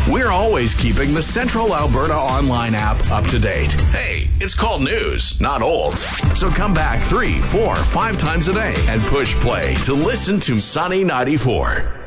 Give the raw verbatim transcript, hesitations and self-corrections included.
We're always keeping the Central Alberta Online app up to date. Hey, it's called news, not old. So come back three, four, five times a day and push play to listen to Sunny ninety-four.